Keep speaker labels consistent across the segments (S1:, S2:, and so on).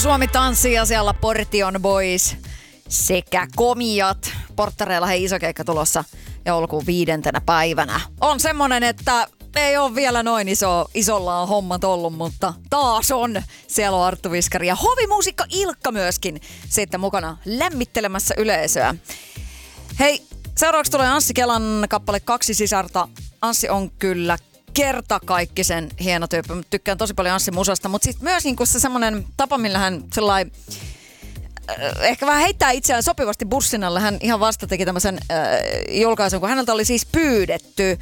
S1: Suomi tanssii asialla Portion Boys sekä Komiat. Porttareilla hei iso keikka tulossa joulukuun 5. päivänä. On semmonen, että ei ole vielä noin isolla on hommat ollut, mutta taas on. Siellä on Arttu Viskari ja hovimuusikko Ilkka myöskin sitten mukana lämmittelemässä yleisöä. Hei, seuraavaksi tulee Anssi Kelan kappale Kaksi sisarta. Anssi on kyllä kertakaikkisen hieno tyyppi. Mä tykkään tosi paljon Anssin musasta, mutta sitten myös niinku se semmonen tapa, millä hän sellainen ehkä vähän heittää itseään sopivasti bussin alle. Hän ihan vasta teki tämmöisen julkaisun, kun häneltä oli siis pyydetty.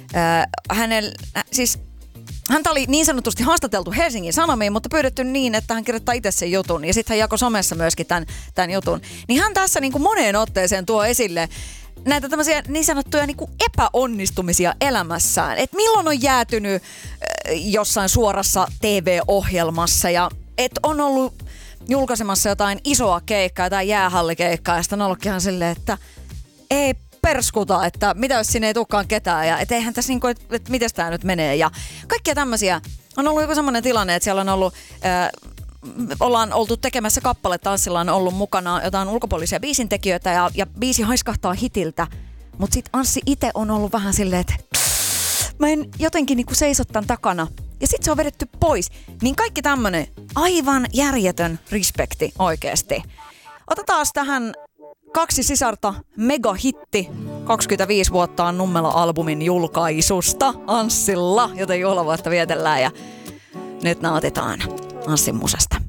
S1: Häntä oli niin sanotusti haastateltu Helsingin Sanomiin, mutta pyydetty niin, että hän kirjoittaa itse sen jutun. Ja sitten hän jakoi somessa myöskin tämän jutun. Niin hän tässä niin kuin moneen otteeseen tuo esille näitä tämmöisiä niin sanottuja niin kuin epäonnistumisia elämässään. Että milloin on jäätynyt jossain suorassa TV-ohjelmassa ja et on ollut julkaisemassa jotain isoa keikkaa tai jäähallikeikkaa ja sitten on ollutkin ihan silleen, että ei perskuta, että mitä jos sinne ei tulekaan ketään ja et eihän tässä niinku, että mites tää nyt menee ja kaikkia tämmöisiä. On ollut joku semmoinen tilanne, että siellä on ollut, ollaan oltu tekemässä kappaletta, Anssilla on ollut mukana jotain ulkopuolisia biisintekijöitä ja biisi haiskahtaa hitiltä, mutta sit Anssi itse on ollut vähän silleen, että mä en jotenkin niinku seiso tän takana. Ja sit se on vedetty pois. Niin kaikki tämmönen aivan järjetön respekti oikeesti. Otetaan tähän Kaksi sisarta megahitti. 25 vuotta on Nummela-albumin julkaisusta Anssilla, joten juhlavuotta vietellään ja nyt nautitaan Anssin musasta.